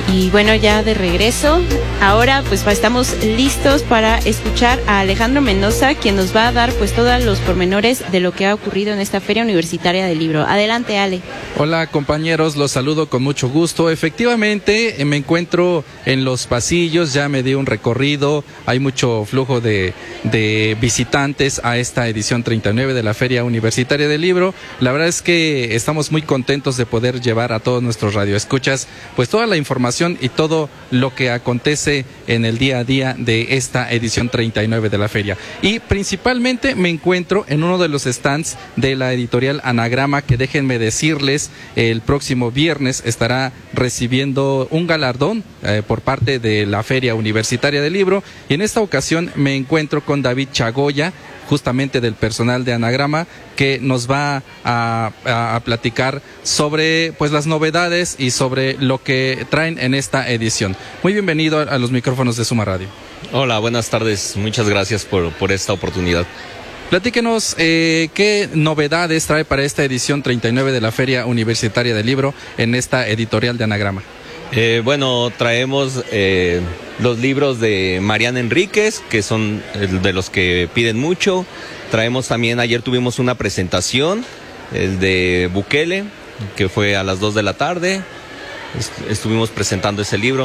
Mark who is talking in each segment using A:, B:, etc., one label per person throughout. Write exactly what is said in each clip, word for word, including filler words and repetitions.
A: Y bueno, ya de regreso, ahora pues estamos listos para escuchar a Alejandro Mendoza, quien nos va a dar pues todos los pormenores de lo que ha ocurrido en esta Feria Universitaria del Libro. Adelante, Ale.
B: Hola compañeros, los saludo con mucho gusto. Efectivamente, me encuentro en los pasillos, ya me di un recorrido, hay mucho flujo de, de visitantes a esta edición treinta y nueve de la Feria Universitaria del Libro. La verdad es que estamos muy contentos de poder llevar a todos nuestros radioescuchas pues toda la información y todo lo que acontece en el día a día de esta edición treinta y nueve de la feria. Y principalmente me encuentro en uno de los stands de la editorial Anagrama, que déjenme decirles, el próximo viernes estará recibiendo un galardón eh, por parte de la Feria Universitaria del Libro, y en esta ocasión me encuentro con David Chagoya, justamente del personal de Anagrama, que nos va a, a, a platicar sobre pues las novedades y sobre lo que traen en esta edición. Muy bienvenido a, a los micrófonos de Suma Radio.
C: Hola, buenas tardes, muchas gracias por, por esta oportunidad.
B: Platíquenos eh, qué novedades trae para esta edición treinta y nueve de la Feria Universitaria del Libro en esta editorial de Anagrama.
C: Eh, bueno, traemos eh, los libros de Mariana Enríquez, que son de los que piden mucho. Traemos también, ayer tuvimos una presentación, el de Bukele, que fue a las dos de la tarde. Estuvimos presentando ese libro.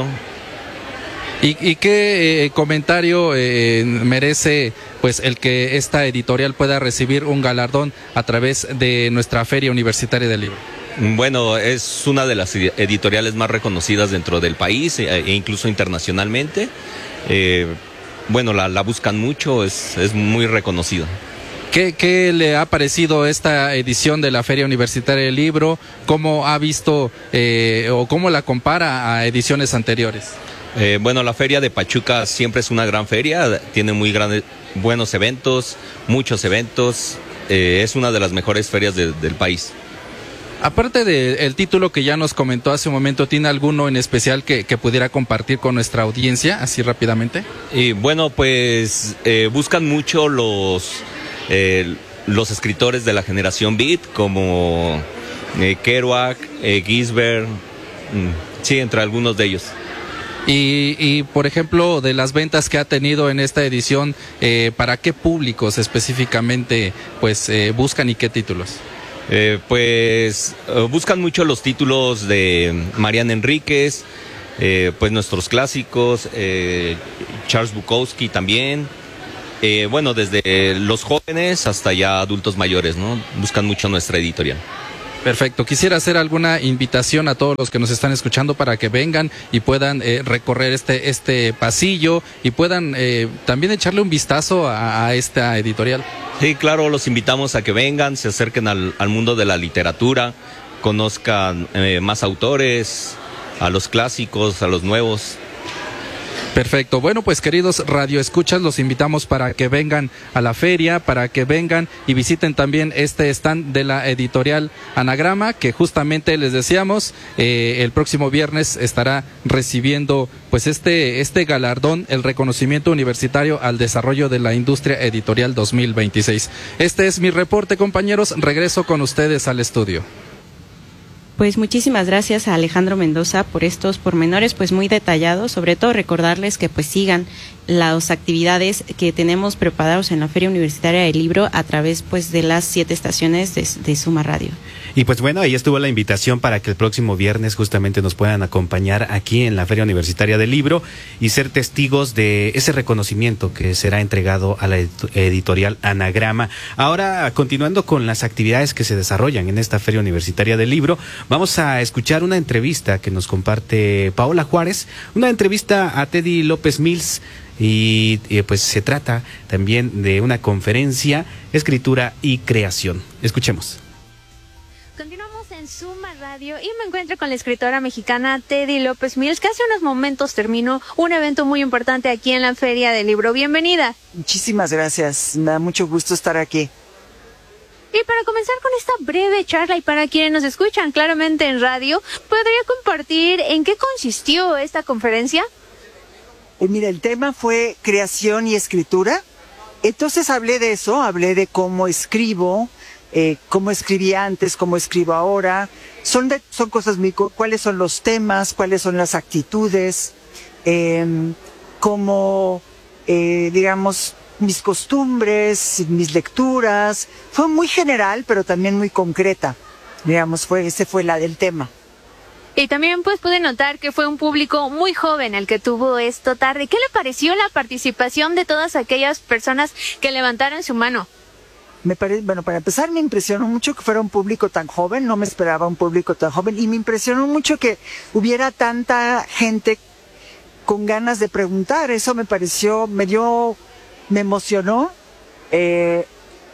B: ¿Y, y qué eh, comentario eh, merece pues el que esta editorial pueda recibir un galardón a través de nuestra Feria Universitaria del Libro?
C: Bueno, es una de las editoriales más reconocidas dentro del país e incluso internacionalmente. Eh, bueno, la, la buscan mucho, es, es muy reconocida.
B: ¿Qué, ¿Qué le ha parecido esta edición de la Feria Universitaria del Libro? ¿Cómo ha visto eh, o cómo la compara a ediciones anteriores?
C: Eh, bueno, la Feria de Pachuca siempre es una gran feria, tiene muy grandes, buenos eventos, muchos eventos, eh, es una de las mejores ferias de, del país.
B: Aparte del título que ya nos comentó hace un momento, ¿tiene alguno en especial que, que pudiera compartir con nuestra audiencia, así rápidamente?
C: Y bueno, pues eh, buscan mucho los, eh, los escritores de la generación Beat, como eh, Kerouac, eh, Ginsberg, mm, sí, entre algunos de ellos.
B: Y, y, por ejemplo, de las ventas que ha tenido en esta edición, eh, ¿para qué públicos específicamente pues eh, buscan y qué títulos?
C: Eh, pues uh, buscan mucho los títulos de Mariana Enríquez, eh, pues nuestros clásicos, eh, Charles Bukowski también, eh, bueno, desde los jóvenes hasta ya adultos mayores, ¿no? Buscan mucho nuestra editorial.
B: Perfecto. Quisiera hacer alguna invitación a todos los que nos están escuchando para que vengan y puedan eh, recorrer este este pasillo y puedan eh, también echarle un vistazo a, a esta editorial.
C: Sí, claro, los invitamos a que vengan, se acerquen al, al mundo de la literatura, conozcan eh, más autores, a los clásicos, a los nuevos.
B: Perfecto. Bueno, pues queridos radioescuchas, los invitamos para que vengan a la feria, para que vengan y visiten también este stand de la editorial Anagrama, que justamente les decíamos, eh, el próximo viernes estará recibiendo pues este, este galardón, el reconocimiento universitario al desarrollo de la industria editorial dos mil veintiséis. Este es mi reporte, compañeros. Regreso con ustedes al estudio.
A: Pues muchísimas gracias a Alejandro Mendoza por estos pormenores pues muy detallados, sobre todo recordarles que pues sigan las actividades que tenemos preparados en la Feria Universitaria del Libro a través pues de las siete estaciones de, de Suma Radio.
D: Y pues bueno, ahí estuvo la invitación para que el próximo viernes justamente nos puedan acompañar aquí en la Feria Universitaria del Libro y ser testigos de ese reconocimiento que será entregado a la editorial Anagrama. Ahora, continuando con las actividades que se desarrollan en esta Feria Universitaria del Libro, vamos a escuchar una entrevista que nos comparte Paola Juárez, una entrevista a Teddy López Mills, y eh, pues se trata también de una conferencia, escritura y creación. Escuchemos.
E: Continuamos en Suma Radio y me encuentro con la escritora mexicana Teddy López Mills, que hace unos momentos terminó un evento muy importante aquí en la Feria del Libro. Bienvenida.
F: Muchísimas gracias, me da mucho gusto estar aquí.
E: Y para comenzar con esta breve charla y para quienes nos escuchan claramente en radio, ¿podría compartir en qué consistió esta conferencia?
F: Eh, mira, el tema fue creación y escritura. Entonces hablé de eso, hablé de cómo escribo, eh, cómo escribí antes, cómo escribo ahora. Son, de, son cosas muy... ¿Cuáles son los temas? ¿Cuáles son las actitudes? Eh, cómo, eh, digamos, mis costumbres, mis lecturas. Fue muy general, pero también muy concreta. Digamos, fue, ese fue la del tema.
E: Y también pues pude notar que fue un público muy joven el que tuvo esta tarde. ¿Qué le pareció la participación de todas aquellas personas que levantaron su mano?
F: Me parece, bueno, para empezar me impresionó mucho que fuera un público tan joven, no me esperaba un público tan joven, y me impresionó mucho que hubiera tanta gente con ganas de preguntar. Eso me pareció, me dio, me emocionó. Eh,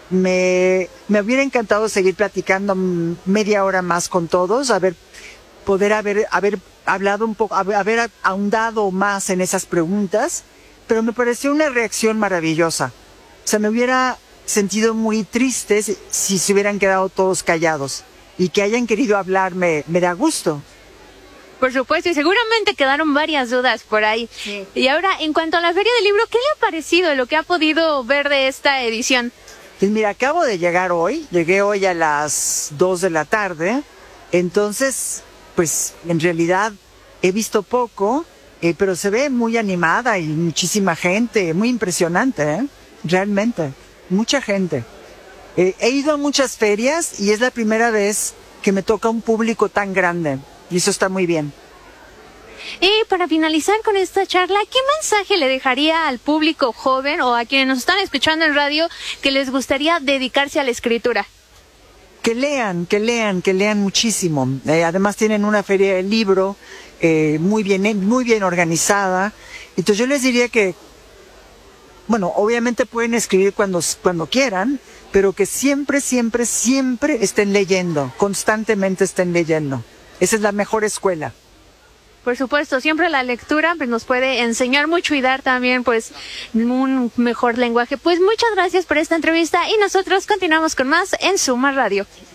F: me, me hubiera encantado seguir platicando media hora más con todos, a ver, poder haber, haber hablado un poco, haber, haber ahondado más en esas preguntas, pero me pareció una reacción maravillosa. O sea, me hubiera sentido muy triste si, si se hubieran quedado todos callados, y que hayan querido hablar me, me da gusto.
E: Por supuesto, y seguramente quedaron varias dudas por ahí. Sí. Y ahora, en cuanto a la Feria del Libro, ¿qué le ha parecido lo que ha podido ver de esta edición?
F: Pues mira, acabo de llegar hoy, llegué hoy a las dos de la tarde, entonces, pues en realidad he visto poco, eh, pero se ve muy animada y muchísima gente, muy impresionante, ¿eh? Realmente, mucha gente. Eh, he ido a muchas ferias y es la primera vez que me toca un público tan grande, y eso está muy bien.
E: Y para finalizar con esta charla, ¿qué mensaje le dejaría al público joven o a quienes nos están escuchando en radio que les gustaría dedicarse a la escritura?
F: Que lean, que lean, que lean muchísimo. Eh, además tienen una feria del libro eh, muy bien, muy bien organizada. Entonces yo les diría que, bueno, obviamente pueden escribir cuando, cuando quieran, pero que siempre, siempre, siempre estén leyendo, constantemente estén leyendo. Esa es la mejor escuela.
E: Por supuesto, siempre la lectura pues, nos puede enseñar mucho y dar también pues un mejor lenguaje. Pues muchas gracias por esta entrevista y nosotros continuamos con más en Suma Radio.